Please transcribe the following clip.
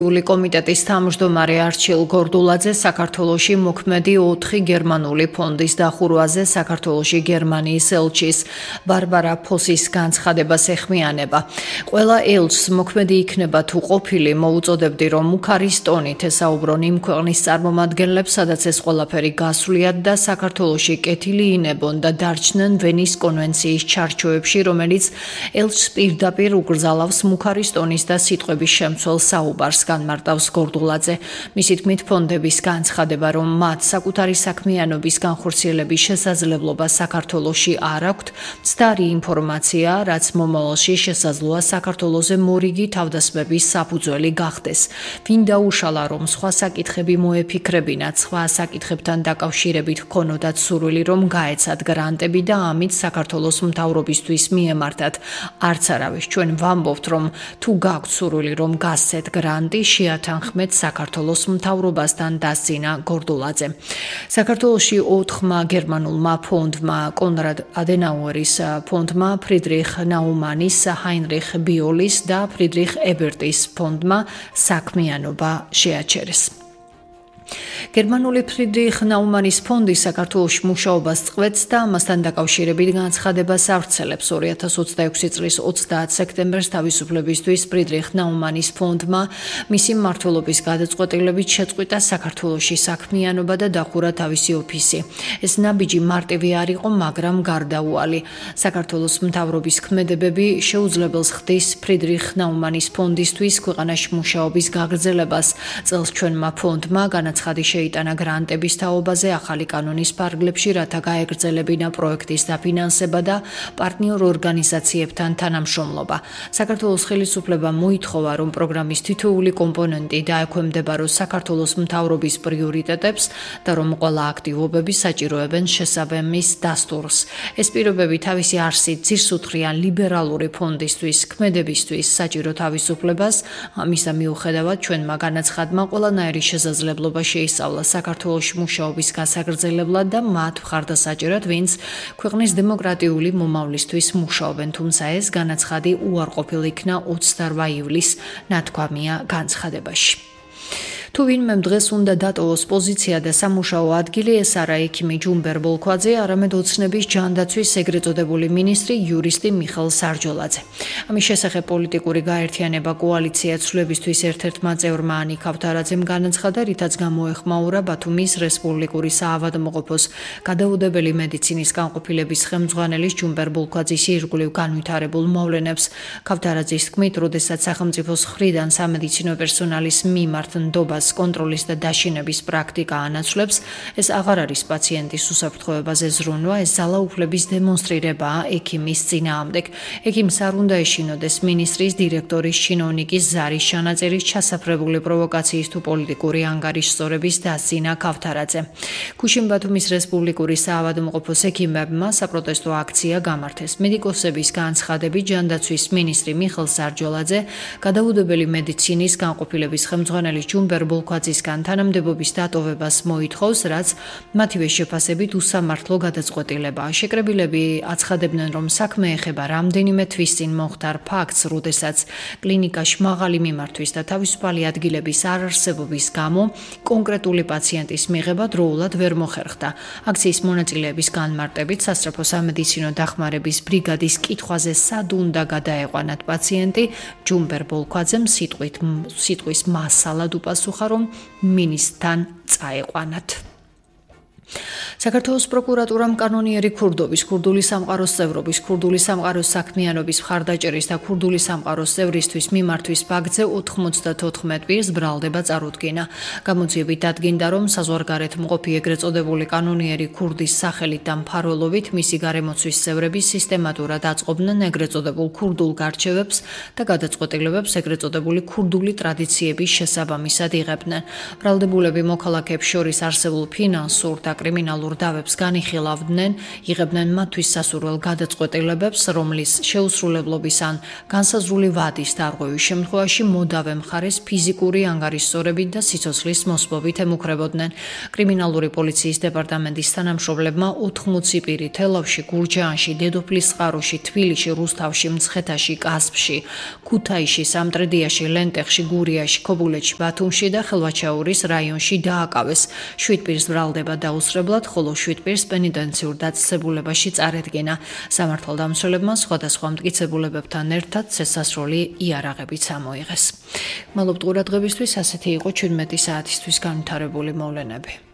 კომიტეტის თავმჯდომარე არჩილ გორდულაძე საქართველოში მოქმედი 4 გერმანული ფონდის დახურვაზე საქართველოში გერმანიის ელჩის ბარბარა ფოსის განცხადებას ეხმიანება. ყველა ელჩს მოქმედი იქნება თუ ყოფილი მოუწოდებდი რომ მუქარის ტონით ესაუბრონ იმ ქვეყნის წარმომადგენლებს, სადაც ეს ყველაფერი გასვლიათ და საქართველოში კეთილი ინებონ და დარჩნენ ვენის კონვენციის ჩარჩოებში, რომელიც ელჩს პირდაპირ უკრძალავს მუქარის ტონის და სიტყვების შემცველ საუბარს. განმარტავს გორდულაძე. მისი თქმით, ფონდების განცხადება, რომ მათ საკუთარი საქმიანობის განხორციელების შესაძლებლობა საქართველოში არ აქვთ, მცდარი ინფორმაცია, რაც მომავალში შესაძლოა საქართველოზე მორიგი თავდასხმების საფუძველი გახდეს. ვინ დაუშალა, რომ სხვა საკითხები მოეფიქრებინათ, სხვა საკითხებთან დაკავშირებით ჰქონოდათ სურვილი, რომ გაეცათ გრანტები და ამით საქართველოს მთავრობისთვის მიემართათ. არც არავის ჩვენ ვამბობთ, რომ თუ გაქვთ სურვილი, რომ გასცეთ გრანტი, შეათანხმეთ საქართველოს მთავრობასთან, დასძინა გორდულაძე. საქართველოში 4 გერმანულმა ფონდმა, კონრად ადენაუერის ფონდმა, ფრიდრიხ ნაუმანის, ჰაინრიხ ბიოლის და ფრიდრიხ ებერტის ფონდმა საქმიანობა შეაჩერეს. გერმანული ფრიდრიხ ნაუმანის ფონდი საქართველოში მუშაობას წყვეტს და ამასთან დაკავშირებით განცხადებას ავრცელებს. 2026 წლის 30 სექტემბერს თავისუფლებისთვის ფრიდრიხ ნაუმანის ფონდმა მისი მმართველობის გადაწყვეტილებით შეწყვიტა საქართველოში საქმიანობა და დახურა თავისი ოფისი. ეს ნაბიჯი მარტივი არ იყო, მაგრამ გარდაუალი. საქართველოს მთავრობის ქმედებები შეუძლებელს ხდის ფრიდრიხ ნაუმანის ფონდისთვის ქვეყანაში მუშაობის გაგრძელებას. წელს ჩვენმა ფონდმა განაცხადი შეიტანა გრანტების თაობაზე ახალი კანონის ფარგლებში, რათა გაეგრძელებინა პროექტის დაფინანსება და პარტნიორ ორგანიზაციებთან თანამშრომლობა. საქართველოს ხელისუფლებამ მოითხოვა, რომ პროგრამის თითოეული კომპონენტი დაექვემდებაროს საქართველოს მთავრობის პრიორიტეტებს და რომ ყველა აქტივობები საჭიროებენ შესაბამის დასტურს. ეს პირობები თავისი არსით ძირს უთხრიან ლიბერალური ფონდისთვის, ქმედებისთვის საჭირო თავისუფლებას. ამისა მიუხედავად, ჩვენმა განაცხადმა ყველანაირი შესაძლებლობა შეისწავლა საქართველოში მუშაობის გასაგრძელებლად და მათ მხარდასაჭერად, ვინც ქვეყნის დემოკრატიული მომავლისთვის მუშაობენ, თუმცა ეს განაცხადი უარყოფილ იქნა 28 ივლისს, ნათქვამია განცხადებაში. თუ ვინმემ დღეს უნდა დატოვოს პოზიცია და სამუშაო ადგილი, ეს არა ექიმი ჯუმბერ ბოლქვაძე, არამედ ოცნების ჯანდაცვის ეგრეთ წოდებული მინისტრი იურისტი მიხელ სარჯოლაძე. ამის შესახებ პოლიტიკური გაერთიანება კოალიცია ცვლილებისთვის ერთ-ერთმა წევრმა ანი ქავთარაძემ განაცხადა, რითაც გამოეხმაურა ბათუმის რესპუბლიკური საავადმყოფოს გადაუდებელი მედიცინის განყოფილების ხელმძღვანელის ჯუმბერ ბოლქვაძის ირგვლივ განვითარებულ მოვლენებს. ქავთარაძის თქმით, როდესაც სახელმწიფოს მხრიდან სამედიცინო პერსონალის მიმართ ნდობა კონტროლის და დაშინების პრაქტიკა ანაცვლებს, ეს აღარ არის პაციენტის უსაფრთხოებაზე ზრუნვა, ეს ძალაუფლების დემონსტრირებაა ექიმის წინააღმდეგ. ექიმს არ უნდა ეშინოდეს მინისტრის, დირექტორის, ჩინოვნიკის ზარის ჩანაწერის, ჩასაფრებული პროვოკაციის თუ პოლიტიკური ანგარიშსწორების დასძინა ქავთარაძე. ქუშინ ბათუმის რესპუბლიკური საავადმყოფოს ექიმებმა საპროტესტო აქცია გამართეს. მედიკოსების განცხადებით, ჯანდაცვის მინისტრი მიხელ სარჯოლაძე გადაუდებელი მედიცინის განყოფილების ხელმძღვანელის ჯუმბერ ბოლქვაძისგან თანამდებობის დატოვებას მოითხოვს, რაც მათივე შეფასებით უსამართლო გადაწყვეტილებაა. შეკრებილები აცხადებდნენ, რომ საქმე ეხება რამდენიმე თვის წინ მომხდარ ფაქტს, როდესაც კლინიკაში მაღალი მიმართვის და თავისუფალი ადგილების არარსებობის გამო კონკრეტული პაციენტის მიღება დროულად ვერ მოხერხდა. აქციის მონაწილეების განმარტებით, სასწრაფო სამედიცინო დახმარების ბრიგადის კითხვაზე სად უნდა გადაეყვანათ პაციენტი, ჯუმბერ ბოლქვაძემ სიტყვის მასალად უპასუხა, რომ მინისტრთან წაეყვანათ. საქართველოს პროკურატურამ კანონიერი ქურდობის, ქურდული სამყაროს წევრობის, ქურდული სამყაროს საქმიანობის მხარდაჭერის და ქურდული სამყაროს წევრისთვის მიმართვის ფაქტზე 94 პირს ბრალდება წარუდგინა. გამოძიებით დადგინდა, რომ საზღვარგარეთ მყოფი ეგრეთ წოდებული კანონიერი ქურდის სახელით და მფარველობით მისი გარემოცვის წევრები სისტემატურად აწყობდნენ ეგრეთ წოდებულ ქურდულ გარჩევებს და გადაწყვეტილებებს ეგრეთ წოდებული ქურდული ტრადიციების შესაბამისად იღებდნენ. ბრალდებულები მოქალაქეებს შორის არსებულ ფინანსურ და კრიმინალურ სექსუალურ დავებს განიხილავდნენ, იღებდნენ მათთვის სასურველ გადაწყვეტილებებს, რომლის შეუსრულებლობის ან განსაზღვრული ვადის დარღვევის შემთხვევაში მოდავე მხარეს ფიზიკური ანგარიშსწორებით და სიცოცხლის მოსპობით ემუქრებოდნენ. კრიმინალური პოლიციის დეპარტამენტის თანამშრომლებმა 80 პირი თელავში, გურჯაანში, დედოფლის წყაროში, თბილისში, რუსთავში, მცხეთაში, კასპში, ქუთაისში, სამტრედიაში, ლენტეხში, გურიაში, ქობულეთში, ბათუმში და ხელვაჩაურის რაიონში დააკავეს. 7 პირს ბრალდება დაუსწრებლად, ხოლო 7 პირს პენიტენციურ დაწესებულებაში წარედგინა. სამართალდამცველებმა სხვადასხვა მტკიცებულებებთან ერთად ცესასროლი იარაღებიც ამოიღეს. მადლობთ ყურადღებისთვის, ასეთი იყო 17 საათისთვის განვითარებული მოვლენები.